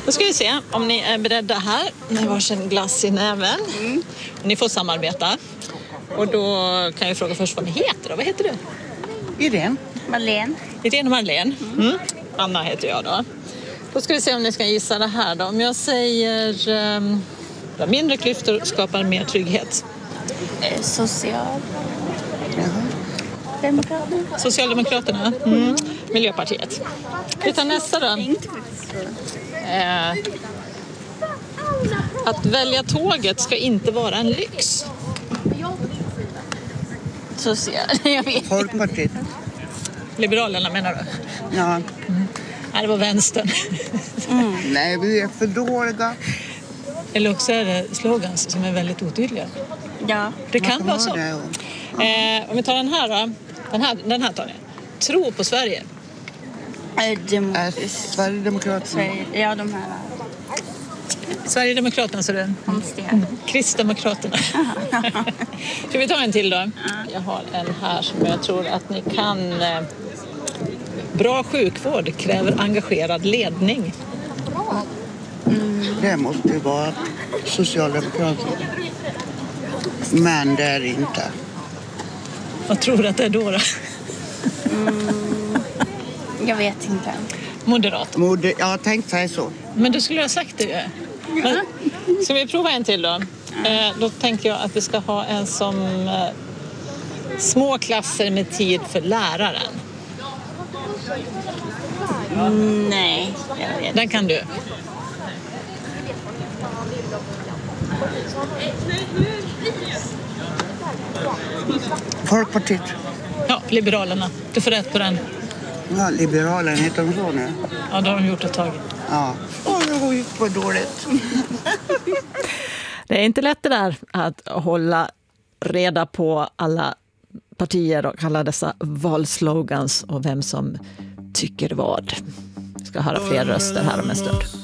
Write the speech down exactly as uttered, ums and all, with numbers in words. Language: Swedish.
Då ska vi se om ni är beredda här med varsin glass i näven. Mm. Ni får samarbeta. Och då kan jag fråga först vad ni heter då. Vad heter du? Irene. Marlene. Irene och Marlene. Mm. Anna heter jag då. Då ska vi se om ni ska gissa det här då. Om jag säger um, mindre klyftor skapar mer trygghet. Eh, social. Demokraterna. Socialdemokraterna. Mm. Miljöpartiet. Vi tar nästa då. Eh, att välja tåget ska inte vara en lyx. Social. Jag vet. Folkpartiet. Liberalerna menar du? Ja. Mm. Nej, det var vänstern. Mm. Nej, vi är för dåliga. Eller också är det slogans som är väldigt otydliga. Ja. Det kan vara så. Eh, om vi tar den här då. Den här, den här tar ni. Tro på Sverige. Äh, dem- Är Sverigedemokraterna. Sverige. Ja, de här. Sverigedemokraterna så det. Konstiga. Kristdemokraterna. Ska vi ta en till då? Jag har en här som jag tror att ni kan. Eh, bra sjukvård kräver engagerad ledning. Mm. Det måste ju vara Socialdemokraterna. Men det är det inte. Vad tror du att det är då? då? Mm. Jag vet inte. Moderat. Moder, jag tänkte säga så. Men du skulle ha sagt det ju. Men, ska vi prova en till då? Eh, då tänker jag att vi ska ha en som eh, små klasser med tid för läraren. Mm, nej, jag vet. Den kan du. Folkpartiet. Ja, Liberalerna. Du får rätt på den. Ja, Liberalen heter de så nu. Ja, det har de gjort ett tag. Ja. Åh, det går ju på dåligt. Det är inte lätt det där att hålla reda på alla partier och alla dessa valslogans och vem som tycker vad. Vi ska höra fler röster här om en stund.